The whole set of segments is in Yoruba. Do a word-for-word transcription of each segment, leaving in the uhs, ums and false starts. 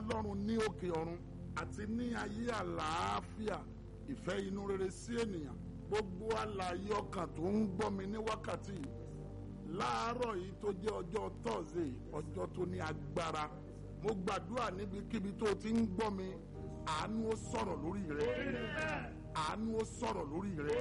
Ọlọ́run ní òkè ọ̀run àti ní ayé àlàáfíà ìfẹ́ inú rere sí ènìyàn. Gbogbo alààyè ọkàn tó ń gbọ́ mi ní wákàtí yìí láàárọ̀ yìí tó jẹ́ ọjọ́ Thursday, ọjọ́ tó ní agbára. Mo gbàdúrà níbikíbi tó ti ń gbọ́ mi, àánú ó sọ̀rọ̀ lórí rẹ. Àánú ó sọ̀rọ̀ lórí rẹ.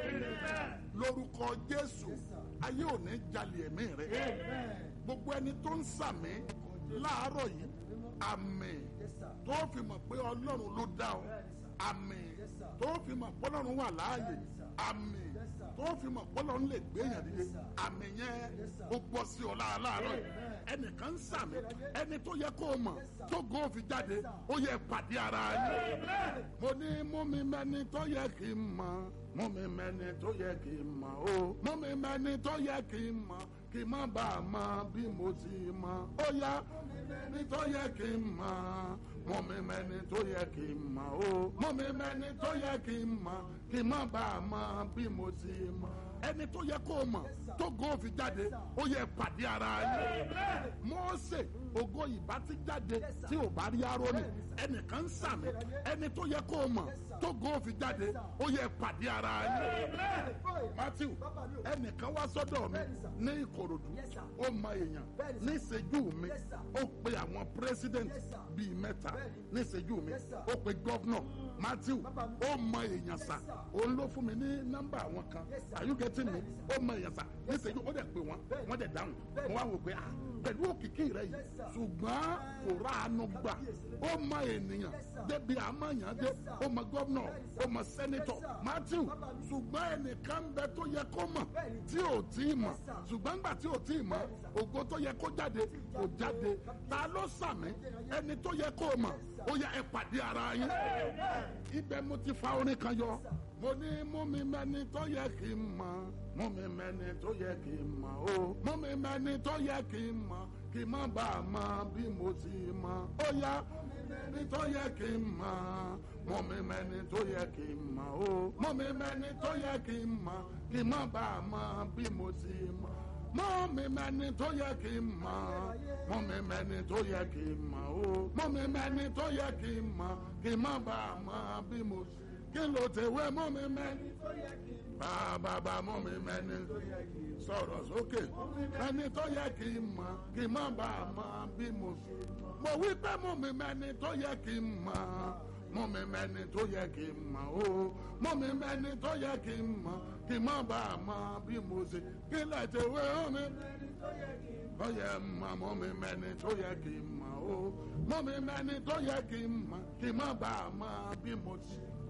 Lórúkọ Jésù, ayé ò ní jalè ẹ̀mí rẹ. Gbogbo ẹni tó ń sàmí láàárọ̀ yìí, àmín tó fi mọ̀ pé Ọlọ́run ló dá ọ, àmín tó fi mọ̀ pé Ọlọ́run wà láàyè, àmín tó fi mọ̀ pé Ọlọ́run lè gbé èèyàn dìde, àmín yẹn ó bọ́ sí ọ láàárọ̀ yìí. Ẹnìkan ń sàmì, ẹni tó yẹ kó o mọ̀ tó gò fi jáde, ó yẹ pàdé ara yín. Mo ní mú mi mẹ́ni tó yẹ kí n mọ̀, mú mi mẹ́ni tó yẹ kí n mọ̀ o, mú mi mẹ́ni tó yẹ kí n mọ̀ kí n má bàa mọ̀ bí mo ti mọ̀. Ó yá mẹ́ni tó yẹ kí n mọ̀, mú mi mẹ́ni tó yẹ kí n mọ̀ o, mú mi mẹ́ni tó yẹ kí n mọ̀ kí n má bàa mọ̀ bí mo ti mọ̀. Ẹni tó yẹ kó o mọ̀ tó gò fi jáde, ó yẹ pàdé ara yín. Mósè ògo ìbá ti jáde tí ò bá rí Árónì. Ẹnìkan ń sàmì, ẹni tó yẹ kó o mọ̀ tó gò fi jáde, ó yẹ pàdé ara yín. Matthew, ẹnìkan wá sọ́dọ̀ mi ní Ìkòròdú, ó mọ èèyàn ní ìṣẹ́jú mi, ó pe àwọn president bíi mẹ́ta ní ìṣẹ́jú mi, ó pe governor. Matthew, ó mọ èèyàn sà, òun ló fún mi ní nọ́mbà àwọn kan. Are you getting me? Ó mọ èèyàn sà ní ìṣẹ́jú, ó dẹ̀ pé wọ́n, wọ́n dẹ̀ dáhùn. Mo wá wò pé ah pẹ̀lú òkìkí rẹ yìí, ṣùgbọ́n kò ránu gbà. Ó mọ ènìyàn débi àmọ́yàn dé, ó mọ gómìnà, ó mọ sẹ́nitọ̀. Matthew, ṣùgbọ́n ẹnìkan bẹ tó yẹ kó mọ̀ tí ò tí ì mọ̀, ṣùgbọ́n nígbà tí ò tí ì mọ̀, ògo tó yẹ kó jáde kò jáde. Ta ló sàmì? Ẹni tó yẹ kó mọ̀, ó yẹ ẹ pàdé ara yín. Ibẹ̀ mo ti fa orin kan yọ. Mo ní mú mi mẹ́ni tó yẹ kí n mọ̀, mú mi mẹ́ni tó yẹ kí n mọ̀ o, mú mi mẹ́ni tó yẹ kí n mọ̀ kí n má bàa mọ̀ bí mo ti mọ̀. Ó yá mẹ́ni tó yẹ kí n mọ̀, mú mi mẹ́ni tó yẹ kí n mọ̀ o, mú mi mẹ́ni tó yẹ kí n mọ̀ kí n má bàa mọ̀ bí mo ti mọ̀. Mú mi mẹ́ni tó yẹ kí n mọ̀, mú mi mẹ́ni tó yẹ kí n mọ̀ o, mú mi mẹ́ni tó yẹ kí n mọ̀ kí n má bàa mọ̀ bí mo ti mọ̀. Kí ló ti wé mú mi mẹ́ni tó yẹ kí n mọ̀, bàbá bá mú mi mẹ́ni tó yẹ kí n mọ̀, sọ̀rọ̀ sókè, mẹ́ni tó yẹ kí n mọ̀ kí n má bàa mọ̀ bí mo ti mọ̀. Mo wí pé mú mi mẹ́ni tó yẹ kí n mọ̀, mú mi mẹ́ni tó yẹ kí n mọ̀ o, mú mi mẹ́ni tó yẹ kí n mọ̀ kí n má bàa mọ̀ bí mo ti. Kí ló ti wé mú mi mẹ́ni tó yẹ kí n mọ̀, ó yẹ mọ̀ mú mi mẹ́ni tó yẹ kí n mọ̀ o, mú mi mẹ́ni tó yẹ kí n mọ̀ kí n má bàa mọ̀ bí mo ti.